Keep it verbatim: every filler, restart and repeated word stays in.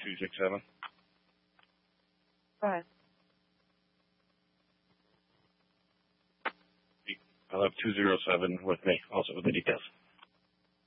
two six seven. Go ahead. I'll have two zero seven with me, also with the details.